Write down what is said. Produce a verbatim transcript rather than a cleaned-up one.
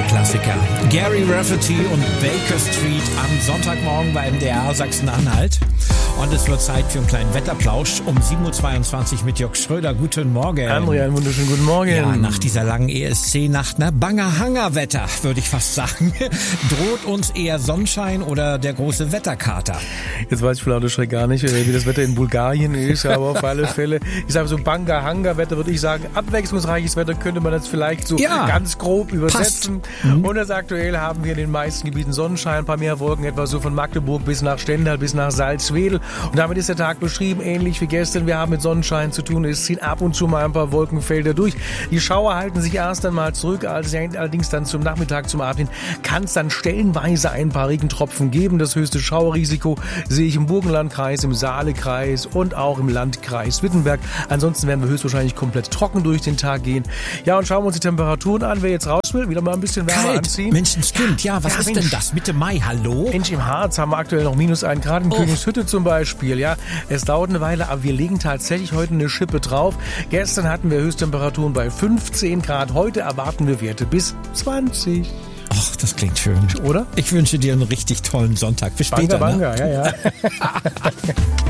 Klassiker. Gary Rafferty und Baker Street am Sonntagmorgen bei M D R Sachsen-Anhalt. Und es wird Zeit für einen kleinen Wetterplausch um sieben Uhr zweiundzwanzig mit Jörg Schröder. Guten Morgen. André, einen wunderschönen guten Morgen. Ja, nach dieser langen E S C-Nacht, ne? Banger-Hanger-Wetter, würde ich fast sagen. Droht uns eher Sonnenschein oder der große Wetterkater? Jetzt weiß ich vielleicht Schreck gar nicht, wie das Wetter in Bulgarien ist, aber auf alle Fälle, ich sage so Banger-Hanger-Wetter, würde ich sagen, abwechslungsreiches Wetter könnte man das vielleicht so ja, ganz grob übersetzen. Mhm. Und das aktuell haben wir in den meisten Gebieten Sonnenschein, ein paar mehr Wolken, etwa so von Magdeburg bis nach Stendal, bis nach Salzwedel. Und damit ist der Tag beschrieben, ähnlich wie gestern. Wir haben mit Sonnenschein zu tun. Es ziehen ab und zu mal ein paar Wolkenfelder durch. Die Schauer halten sich erst einmal zurück. Allerdings dann zum Nachmittag, zum Abend hin, kann es dann stellenweise ein paar Regentropfen geben. Das höchste Schauerrisiko sehe ich im Burgenlandkreis, im Saalekreis und auch im Landkreis Wittenberg. Ansonsten werden wir höchstwahrscheinlich komplett trocken durch den Tag gehen. Ja, und schauen wir uns die Temperaturen an. Wer jetzt raus will, wieder mal ein bisschen wärmer Kalt. anziehen. Menschenskind, ja, was ja, ist Mensch. denn das? Mitte Mai, hallo? Mensch, im Harz haben wir aktuell noch minus ein Grad, in oh. Königshütte zum Beispiel. Ja, es dauert eine Weile, aber wir legen tatsächlich heute eine Schippe drauf. Gestern hatten wir Höchsttemperaturen bei fünfzehn Grad. Heute erwarten wir Werte bis zwanzig. Ach, das klingt schön. Oder? Ich wünsche dir einen richtig tollen Sonntag. Bis später. Banga, banga, ne? ja, ja.